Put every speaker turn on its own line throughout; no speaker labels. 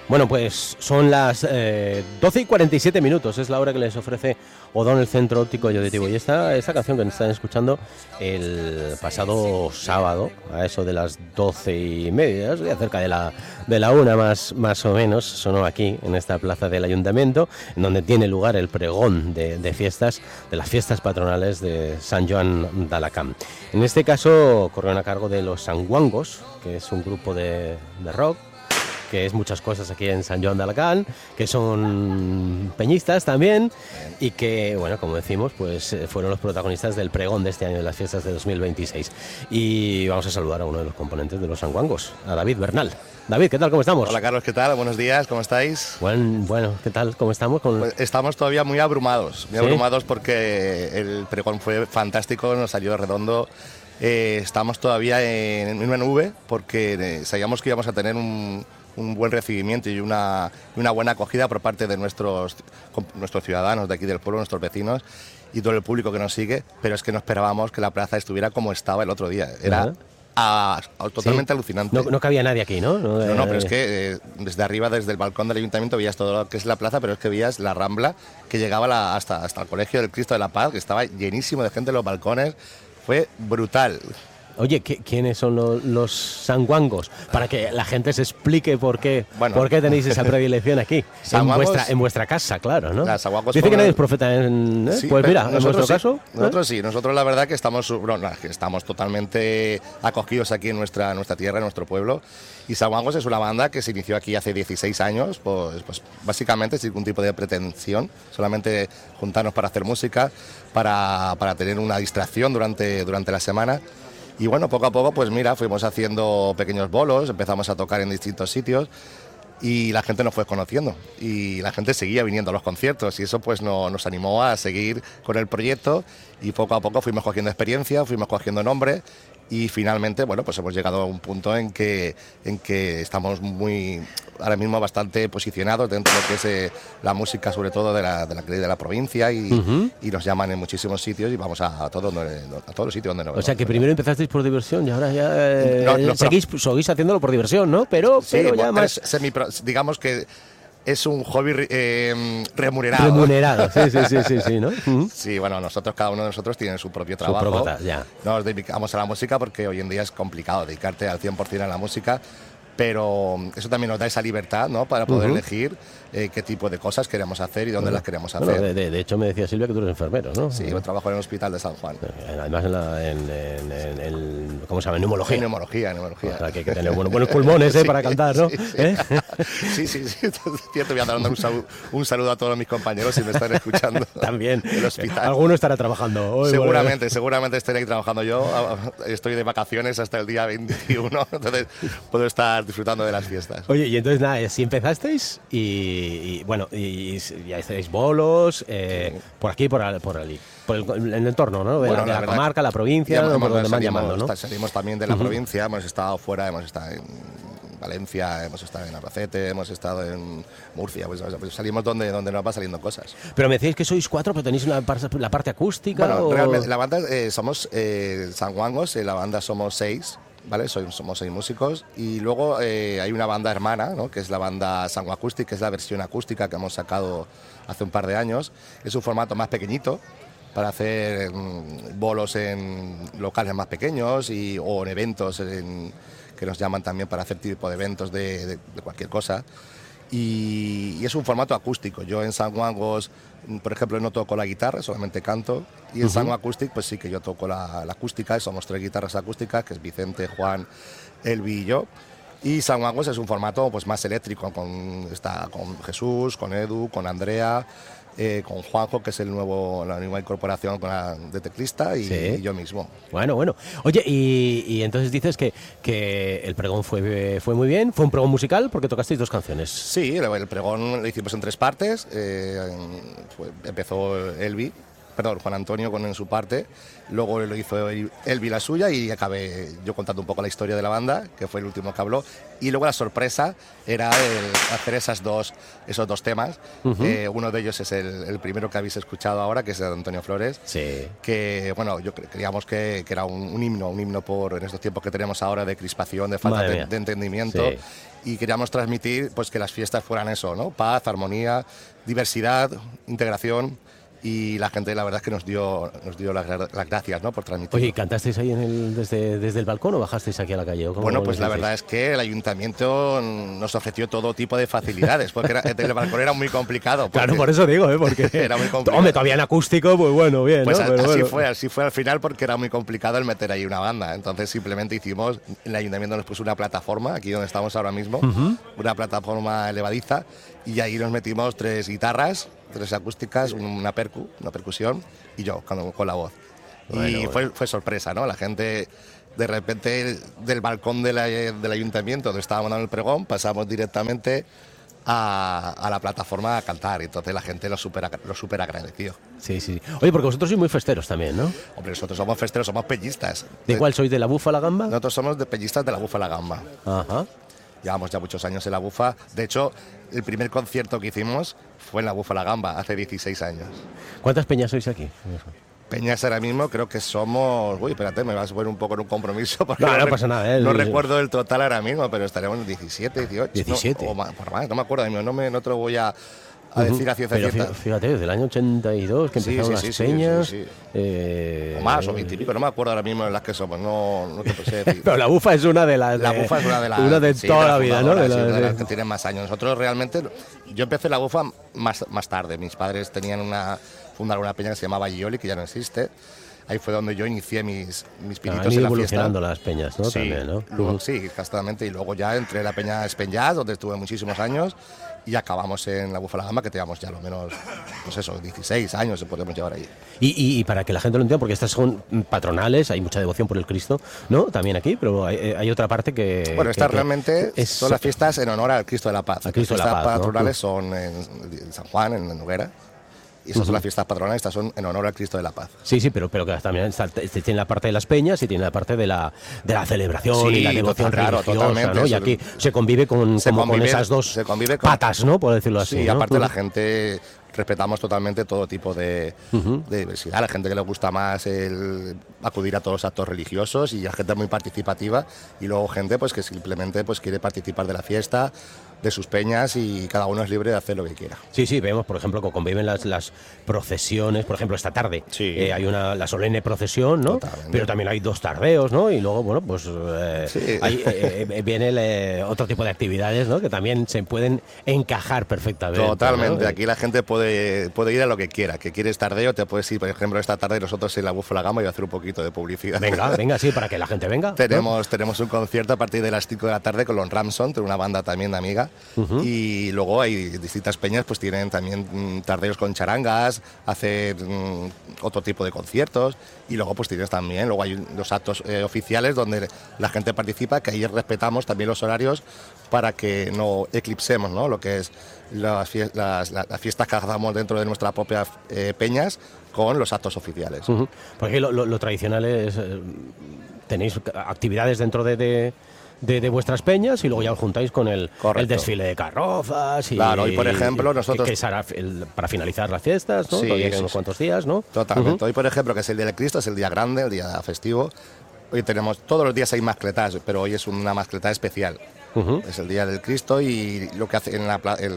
Bueno, pues son las 12 y 47 minutos, es la hora que les ofrece Odón, el Centro Óptico y Auditivo. Y esta canción que nos están escuchando el pasado sábado, a eso de las 12:30, cerca de la una más o menos, sonó aquí, en esta plaza del Ayuntamiento, en donde tiene lugar el pregón de fiestas, de las fiestas patronales de Sant Joan d'Alacant. En este caso, corrieron a cargo de los Sanguangos, que es un grupo de rock, que es muchas cosas aquí en Sant Joan d'Alacant, que son peñistas también, y que, bueno, como decimos, pues fueron los protagonistas del pregón de este año, de las fiestas de 2026. Y vamos a saludar a uno de los componentes de los Sanguangos, a David Bernal. David, ¿qué tal? ¿Cómo estamos?
Hola Carlos, ¿qué tal? Buenos días, ¿cómo estáis?
Bueno, ¿qué tal? ¿Cómo estamos?
Pues estamos todavía muy abrumados, abrumados porque el pregón fue fantástico, nos salió redondo. Estamos todavía en una nube porque sabíamos que íbamos a tener un buen recibimiento y una buena acogida por parte de nuestros ciudadanos de aquí del pueblo, nuestros vecinos y todo el público que nos sigue, pero es que no esperábamos que la plaza estuviera como estaba el otro día. Era totalmente alucinante.
No cabía nadie aquí, ¿no?
No, pero es que desde arriba, desde el balcón del ayuntamiento, veías todo lo que es la plaza, pero es que veías la Rambla que llegaba hasta el Colegio del Cristo de la Paz, que estaba llenísimo de gente en los balcones. Fue brutal.
Oye, ¿quiénes son los sanguangos? Para que la gente se explique por qué tenéis esa predilección aquí, en vuestra casa, claro, ¿no? Dice que nadie es profeta en...
Sí,
pues mira, en vuestro caso...
Nosotros sí, nosotros la verdad que estamos totalmente acogidos aquí en nuestra tierra, en nuestro pueblo. Y Sanguangos es una banda que se inició aquí hace 16 años, pues básicamente sin ningún tipo de pretensión, solamente juntarnos para hacer música, para tener una distracción durante la semana. Y bueno, poco a poco, pues mira, fuimos haciendo pequeños bolos, empezamos a tocar en distintos sitios y la gente nos fue conociendo y la gente seguía viniendo a los conciertos y eso pues nos animó a seguir con el proyecto y poco a poco fuimos cogiendo experiencia, fuimos cogiendo nombre y finalmente, bueno, pues hemos llegado a un punto en que estamos ahora mismo bastante posicionados dentro de lo que es la música, sobre todo de la provincia y nos llaman en muchísimos sitios y vamos a todos los sitios donde nos vemos.
O sea, que primero empezasteis por diversión y ahora ya seguís haciéndolo por diversión, ¿no? Pero ya más...
digamos que es un hobby remunerado.
Remunerado, sí, ¿no?
Sí, bueno, cada uno de nosotros tiene su propio trabajo.
Ya.
Nos dedicamos a la música porque hoy en día es complicado dedicarte al 100% a la música, pero eso también nos da esa libertad, ¿no? Para poder elegir qué tipo de cosas queremos hacer y dónde las queremos hacer.
Bueno, de hecho me decía Silvia que tú eres enfermero, ¿no?
Sí, yo trabajo en el Hospital de San Juan.
Además en ¿cómo se llama? Neumología.
Neumología.
O sea, que hay que tener buenos pulmones, para cantar, ¿no?
Sí, cierto, voy a dar un saludo a todos mis compañeros si me están escuchando.
También.
El hospital.
Alguno estará trabajando hoy.
Seguramente estaré trabajando yo. Estoy de vacaciones hasta el día 21, entonces puedo estar disfrutando de las fiestas.
Oye, y entonces nada, si empezasteis y ya hacéis bolos por aquí, por el entorno, ¿no? De la comarca, la provincia, por donde van llamando, ¿no?
Salimos también de la provincia, hemos estado fuera, hemos estado en Valencia, hemos estado en Albacete, hemos estado en Murcia, pues salimos donde nos va saliendo cosas.
Pero me decís que sois 4, pero tenéis la parte acústica.
Bueno, realmente la banda somos Sanguangos, la banda somos 6. ¿Vale? Somos 6 músicos y luego hay una banda hermana, ¿no? Que es la banda Sango Acoustic, que es la versión acústica que hemos sacado hace un par de años. Es un formato más pequeñito para hacer bolos en locales más pequeños o en eventos que nos llaman también para hacer tipo de eventos de cualquier cosa. Y es un formato acústico. Yo en Sanguangos, por ejemplo, no toco la guitarra, solamente canto. Y en Sango Acoustic, pues sí que yo toco la acústica. Somos 3 guitarras acústicas, que es Vicente, Juan, Elvi y yo. Y Sanguangos es un formato pues más eléctrico, está con Jesús, con Edu, con Andrea, con Juanjo, que es la nueva incorporación de teclista, y yo mismo.
Bueno. Oye, y entonces dices que el pregón fue muy bien. ¿Fue un pregón musical? Porque tocasteis 2 canciones.
Sí, el pregón lo hicimos en 3 partes. Empezó Juan Antonio en su parte, luego lo hizo Elvi la suya y acabé yo contando un poco la historia de la banda, que fue el último que habló, y luego la sorpresa era hacer esos dos temas. Uno de ellos es el primero que habéis escuchado ahora, que es de Antonio Flores, que bueno, yo creíamos que era un himno por en estos tiempos que tenemos ahora de crispación, de falta de entendimiento. y queríamos transmitir pues que las fiestas fueran eso, ¿no? Paz, armonía, diversidad, integración. Y la gente, la verdad es que nos dio las gracias, ¿no? Por transmitir.
Oye, ¿y cantasteis ahí desde el balcón o bajasteis aquí a la calle?
Bueno, pues la verdad es que el ayuntamiento nos ofreció todo tipo de facilidades, porque el balcón era muy complicado.
Claro, por eso digo, porque
era muy complicado.
Hombre, todavía en acústico, pues bueno, bien,
pues
¿no?
Así fue al final, porque era muy complicado el meter ahí una banda. Entonces simplemente el ayuntamiento nos puso una plataforma, aquí donde estamos ahora mismo, una plataforma elevadiza, y ahí nos metimos 3 guitarras, 3 acústicas, una percusión y yo con la voz. Y fue sorpresa, ¿no? La gente, de repente, del balcón del ayuntamiento donde estábamos dando el pregón, pasamos directamente a la plataforma a cantar. Y entonces la gente lo súper agradeció.
Sí, sí. Oye, porque vosotros sois muy festeros también, ¿no?
Hombre, nosotros somos festeros, somos peñistas.
¿De cuál sois? ¿De la Bufa la Gamba?
Nosotros somos de peñistas de la Bufa la Gamba.
Ajá.
Llevamos ya muchos años en la Bufa. De hecho, el primer concierto que hicimos fue en la Bufa la Gamba, hace 16 años.
¿Cuántas peñas sois aquí?
Peñas ahora mismo creo que somos... Uy, espérate, me vas a poner un poco en un compromiso. Porque
no pasa nada.
No recuerdo el total ahora mismo, pero estaremos en 17, 18.
17.
No, o más, por más, no me acuerdo. No te lo voy a decir a ciencia cierta.
Fíjate, desde el año 82 que empezaron las peñas.
Sí. O más, o 20 y pico. No me acuerdo ahora mismo en las que somos. No te sé decir.
Pero la Bufa es una de las...
La Bufa es una de
toda la vida, ¿no?
De las que tienen más años. Nosotros realmente... Yo empecé la Bufa más tarde. Mis padres fundaron una peña que se llamaba Gioli, que ya no existe. Ahí fue donde yo inicié mis pinitos en la
evolucionando las peñas, ¿no?
Sí,
también, ¿no?
Luego, sí, exactamente. Y luego ya entré en la peña Espen Jazz, donde estuve muchísimos años, y acabamos en la Bufa la Gamba, que teníamos ya lo menos, pues eso, 16 años se podemos llevar ahí.
Y para que la gente lo entienda, porque estas son patronales, hay mucha devoción por el Cristo, ¿no? También aquí, pero hay otra parte que...
Bueno, estas realmente son las fiestas en honor al Cristo de la Paz.
Al Cristo de la Paz,
las fiestas patronales son en San Juan, en Noguera. Y esas son las fiestas patronales, estas son en honor al Cristo de la Paz.
Sí, pero que también tiene la parte de las peñas y tiene la parte de la celebración y la devoción religiosa, ¿no? Y aquí se convive con esas dos patas, ¿no? Por decirlo así.
Sí,
¿no?
Aparte la gente... Respetamos totalmente todo tipo de diversidad. La gente que le gusta más el acudir a todos los actos religiosos, y la gente muy participativa, y luego gente pues que simplemente pues quiere participar de la fiesta, de sus peñas, y cada uno es libre de hacer lo que quiera.
Sí, vemos, por ejemplo, que conviven las procesiones. Por ejemplo, esta tarde hay la solemne procesión, ¿no?
Totalmente.
Pero también hay 2 tardeos, ¿no? Y luego, bueno, pues viene otro tipo de actividades, ¿no? Que también se pueden encajar perfectamente.
Totalmente,
¿no?
Aquí la gente puede ir a lo que quiera. Que quieres tardeo, te puedes ir, por ejemplo, esta tarde nosotros en la Bufa la Gamba, y voy a hacer un poquito de publicidad.
Venga, sí, para que la gente venga.
Tenemos un concierto a partir de las 5 de la tarde con Lon Ramson, una banda también de amiga. Y luego hay distintas peñas, pues tienen también tardeos con charangas, hacen otro tipo de conciertos, y luego pues tienes también, luego hay los actos oficiales donde la gente participa, que ahí respetamos también los horarios para que no eclipsemos, ¿no? Lo que es las fiestas que hagamos dentro de nuestras propias peñas con los actos oficiales.
Porque lo tradicional es, tenéis actividades dentro de vuestras peñas, y luego ya os juntáis con el desfile de carrozas.
Claro, y por ejemplo nosotros...
Que será para finalizar las fiestas, ¿no? Todavía quedan unos cuantos días, ¿no?
Totalmente. Hoy, por ejemplo, que es el Día del Cristo, es el día grande, el día festivo. Hoy todos los días hay mascletas, pero hoy es una mascleta especial. Es el Día del Cristo, y lo que hace en la plaza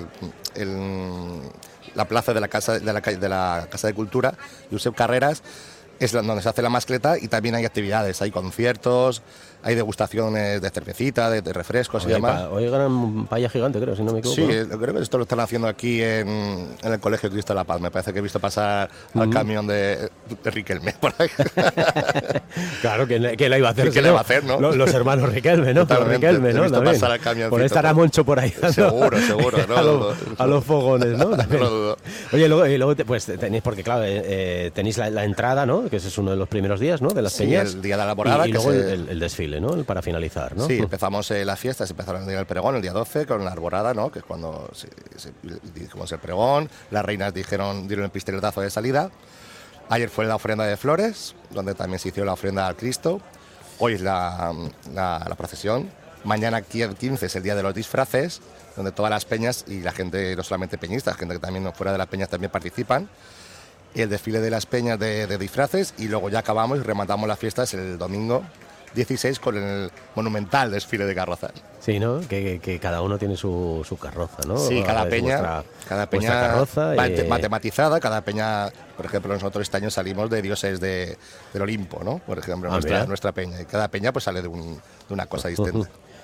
de la Casa de Cultura, Josep Carreras, es donde se hace la mascleta, y también hay actividades, hay conciertos, hay degustaciones de cervecita, de refrescos y demás.
Hoy ganan paella gigante, creo, si no me equivoco.
Sí, creo que esto lo están haciendo aquí en el Colegio Cristo de la Paz. Me parece que he visto pasar al camión de Riquelme por ahí.
Claro, ¿quién la iba a hacer?
¿Quién la iba a hacer, no?
Los hermanos Riquelme, ¿no?
Totalmente.
Los Riquelme, ¿no?
He visto pasar al camioncito.
Por ahí estará Moncho por ahí. ¿no?
Seguro,
a los fogones, ¿no?
No lo dudo.
Oye, luego pues tenéis, porque claro, tenéis la entrada, ¿no? Que ese es uno de los primeros días, ¿no? De las peñas.
Sí, el día de la alborada.
Y luego el desfile, ¿no? Para finalizar, ¿no?
Sí, empezamos las fiestas, empezaron el día del pregón, el día 12, con la alborada, ¿no? Que es cuando dijimos el pregón, las reinas dieron el pistoletazo de salida. Ayer fue la ofrenda de flores, donde también se hizo la ofrenda al Cristo. Hoy es la procesión. Mañana 15 es el día de los disfraces, donde todas las peñas y la gente, no solamente peñistas, gente que también fuera de las peñas también participan. El desfile de las peñas de disfraces, y luego ya acabamos y rematamos las fiestas el domingo 16 con el monumental desfile de carrozas.
Sí, ¿no? Que cada uno tiene su carroza, ¿no?
Sí, cada peña
carroza
va tematizada, cada peña, por ejemplo, nosotros este año salimos de dioses del Olimpo, ¿no? Por ejemplo, nuestra peña. Y cada peña pues sale de una cosa distinta.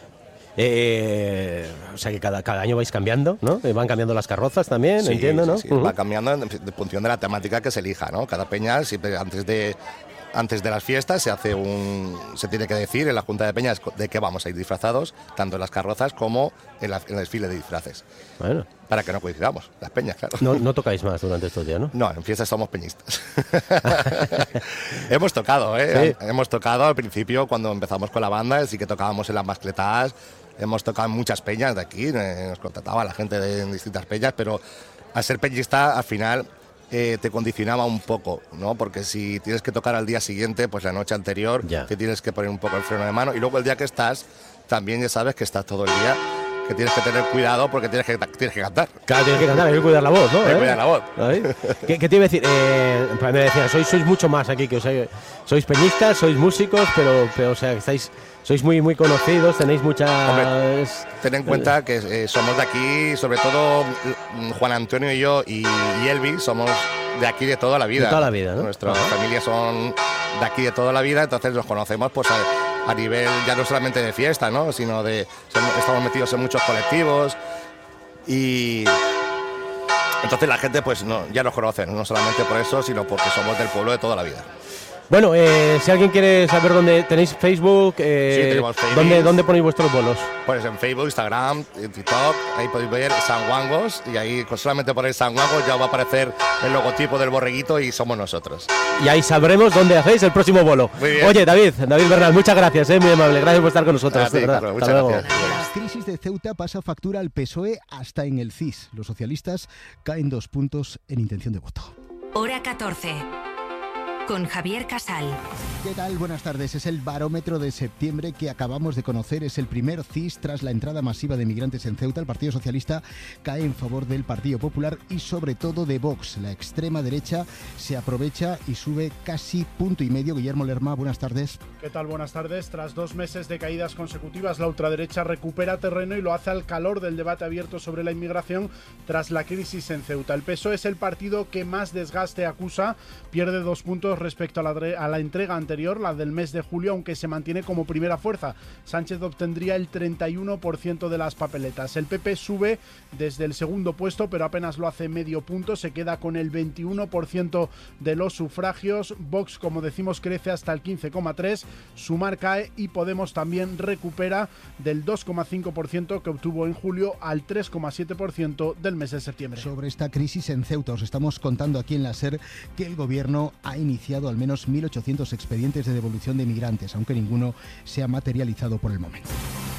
O sea que cada año vais cambiando, ¿no? Van cambiando las carrozas también,
sí,
entiendo, ¿no?
Sí, va cambiando en función de la temática que se elija, ¿no? Cada peña siempre antes de las fiestas se tiene que decir en la Junta de Peñas de qué vamos a ir disfrazados, tanto en las carrozas como en el desfile de disfraces.
Bueno.
Para que no coincidamos, las peñas, claro.
No tocáis más durante estos días, ¿no?
No, en fiestas somos peñistas. Hemos tocado, ¿eh? Sí. Hemos tocado al principio cuando empezamos con la banda, sí que tocábamos en las mascletadas, hemos tocado en muchas peñas de aquí, nos contrataba la gente de distintas peñas, pero al ser peñista al final te condicionaba un poco, ¿no? Porque si tienes que tocar al día siguiente, pues la noche anterior te tienes que poner un poco el freno de mano y luego el día que estás, también ya sabes que estás todo el día, que tienes que tener cuidado porque tienes que cantar.
Claro, tienes que cantar, hay que cuidar la voz, ¿no?
Hay que cuidar la voz.
¿Qué te iba a decir? Me decían, sois mucho más aquí, que sois peñistas, sois músicos, pero o sea, sois muy conocidos, tenéis muchas...
Hombre, ten en cuenta que somos de aquí, sobre todo Juan Antonio y yo y Elvi somos de aquí de toda la vida.
De toda la vida, ¿no?
Nuestras familias son de aquí de toda la vida, entonces nos conocemos pues a nivel ya no solamente de fiesta, ¿no? Sino estamos metidos en muchos colectivos y entonces la gente pues ya nos conoce, no solamente por eso, sino porque somos del pueblo de toda la vida.
Bueno, si alguien quiere saber dónde tenéis Facebook,
sí, tenemos Facebook.
¿Dónde ponéis vuestros bolos?
Pues en Facebook, Instagram, TikTok, ahí podéis ver San Guangos y ahí solamente ponéis San Guangos ya va a aparecer el logotipo del borreguito y somos nosotros.
Y ahí sabremos dónde hacéis el próximo bolo.
Muy bien.
Oye, David Bernal, muchas gracias, muy amable, gracias por estar con nosotros.
Sí, claro, muchas gracias.
La crisis de Ceuta pasa factura al PSOE hasta en el CIS. Los socialistas caen 2 puntos en intención de voto.
Hora 14. Con Javier Casal.
¿Qué tal? Buenas tardes. Es el barómetro de septiembre que acabamos de conocer. Es el primer CIS tras la entrada masiva de migrantes en Ceuta. El Partido Socialista cae en favor del Partido Popular y sobre todo de Vox. La extrema derecha se aprovecha y sube casi 1,5 puntos. Guillermo Lerma, buenas tardes.
¿Qué tal? Buenas tardes. Tras 2 meses de caídas consecutivas, la ultraderecha recupera terreno y lo hace al calor del debate abierto sobre la inmigración tras la crisis en Ceuta. El PSOE es el partido que más desgaste acusa, pierde 2 puntos respecto a la entrega anterior, la del mes de julio, aunque se mantiene como primera fuerza. Sánchez obtendría el 31% de las papeletas. El PP sube desde el segundo puesto, pero apenas lo hace medio punto, se queda con el 21% de los sufragios. Vox, como decimos, crece hasta el 15,3%, Sumar cae y Podemos también recupera del 2,5% que obtuvo en julio al 3,7% del mes de septiembre.
Sobre esta crisis en Ceuta os estamos contando aquí en la SER que el gobierno ha iniciado al menos 1.800 expedientes de devolución de migrantes, aunque ninguno se ha materializado por el momento.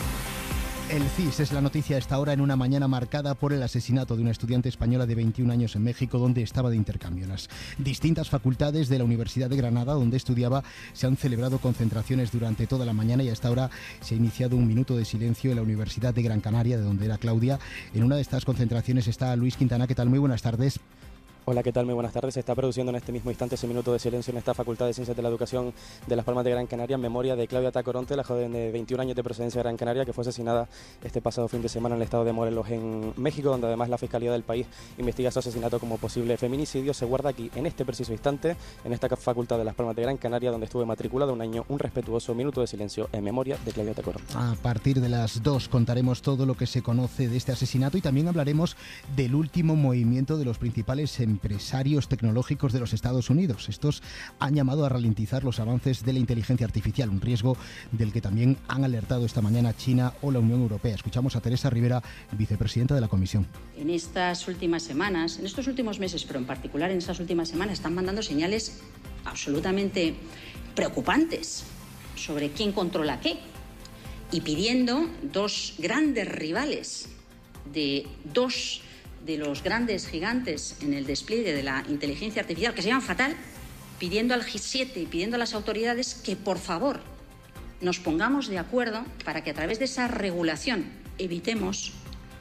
El CIS es la noticia a esta hora en una mañana marcada por el asesinato de una estudiante española de 21 años en México, donde estaba de intercambio. En las distintas facultades de la Universidad de Granada, donde estudiaba, se han celebrado concentraciones durante toda la mañana y a esta hora se ha iniciado un minuto de silencio en la Universidad de Gran Canaria, de donde era Claudia. En una de estas concentraciones está Luis Quintana. ¿Qué tal? Muy buenas tardes.
Hola, ¿qué tal? Muy buenas tardes. Se está produciendo en este mismo instante ese minuto de silencio en esta Facultad de Ciencias de la Educación de Las Palmas de Gran Canaria en memoria de Claudia Tacoronte, la joven de 21 años de procedencia de Gran Canaria que fue asesinada este pasado fin de semana en el estado de Morelos, en México, donde además la Fiscalía del país investiga su asesinato como posible feminicidio. Se guarda aquí, en este preciso instante, en esta Facultad de Las Palmas de Gran Canaria, donde estuve matriculada un año, un respetuoso minuto de silencio en memoria de Claudia Tacoronte.
A partir de las 2 contaremos todo lo que se conoce de este asesinato y también hablaremos del último movimiento de los principales empresarios tecnológicos de los Estados Unidos. Estos han llamado a ralentizar los avances de la inteligencia artificial, un riesgo del que también han alertado esta mañana China o la Unión Europea. Escuchamos a Teresa Rivera, vicepresidenta de la Comisión.
En estas últimas semanas, en estos últimos meses, pero en particular en estas últimas semanas, están mandando señales absolutamente preocupantes sobre quién controla qué y pidiendo 2 grandes rivales de 2 de los grandes gigantes en el despliegue de la inteligencia artificial, que se llaman fatal, pidiendo al G7 y pidiendo a las autoridades que, por favor, nos pongamos de acuerdo para que a través de esa regulación evitemos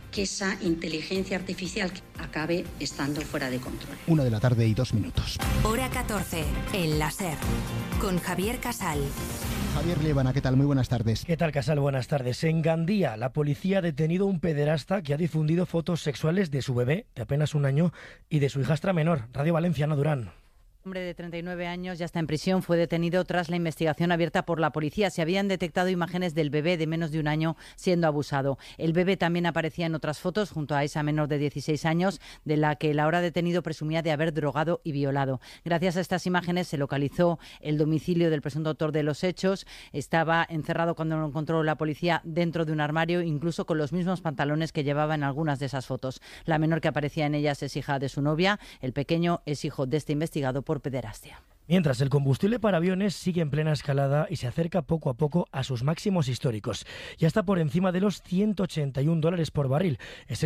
que esa inteligencia artificial acabe estando fuera de control.
1:02 p.m.
Hora 14, en la SER, con Javier Casal.
Javier Liébana, ¿qué tal? Muy buenas tardes.
¿Qué tal, Casal? Buenas tardes. En Gandía, la policía ha detenido a un pederasta que ha difundido fotos sexuales de su bebé, de apenas 1 año, y de su hijastra menor. Radio Valencia, Ana Durán.
Un hombre de 39 años ya está en prisión. Fue detenido tras la investigación abierta por la policía. Se habían detectado imágenes del bebé de menos de 1 año siendo abusado. El bebé también aparecía en otras fotos junto a esa menor de 16 años de la que el ahora detenido presumía de haber drogado y violado. Gracias a estas imágenes se localizó el domicilio del presunto autor de los hechos. Estaba encerrado cuando lo encontró la policía dentro de un armario, incluso con los mismos pantalones que llevaba en algunas de esas fotos. La menor que aparecía en ellas es hija de su novia. El pequeño es hijo de este investigado por pederastia.
Mientras, el combustible para aviones sigue en plena escalada y se acerca poco a poco a sus máximos históricos. Ya está por encima de los $181 por barril.